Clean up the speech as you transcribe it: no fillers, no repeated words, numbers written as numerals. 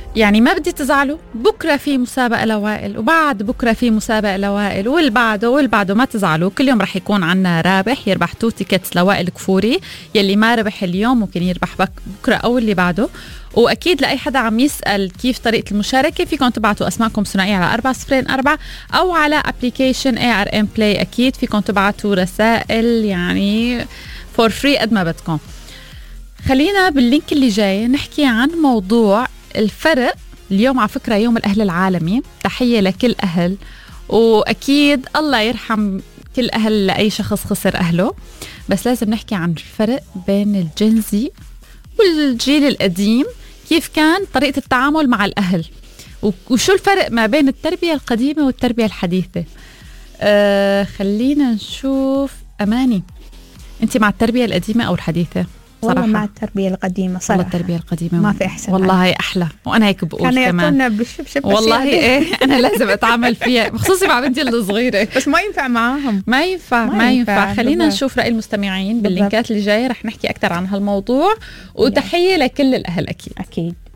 يعني ما بدي تزعلوا، بكرة في مسابقة لوائل، وبعد بكرة في مسابقة لوائل، والبعده ما تزعلوا. كل يوم رح يكون عنا رابح يربح 2 تيكتس لوائل كفوري. يلي ما ربح اليوم ممكن يربح بكرة أو اللي بعده. وأكيد لأي حدا عم يسأل كيف طريقة المشاركة، فيكم تبعتوا أسماءكم ثنائية على 404 أو على أبليكيشن ARM Play. أكيد فيكم تبعتوا رسائل يعني for free قد ما بدكم. خلينا باللينك اللي جاي نحكي عن موضوع الفرق. اليوم على فكرة يوم الأهل العالمي، تحية لكل أهل، وأكيد الله يرحم كل أهل لأي شخص خسر أهله. بس لازم نحكي عن الفرق بين الجنزي والجيل القديم، كيف كان طريقة التعامل مع الأهل، وشو الفرق ما بين التربية القديمة والتربية الحديثة. خلينا نشوف. أماني، أنت مع التربية القديمة أو الحديثة؟ والله مع التربية القديمة صراحة. والله التربية القديمة ما في أحسن والله هي أحلى، وأنا هيك بقول كمان. كانوا يعطونا بالشبشب. والله إيه، أنا لازم أتعامل فيها، خصوصي مع بنتي الصغيرة. بس ما ينفع معاهم، ما ينفع. خلينا نشوف رأي المستمعين باللينكات اللي جاية، رح نحكي أكتر عن هالموضوع. وتحية لكل الأهل أكيد.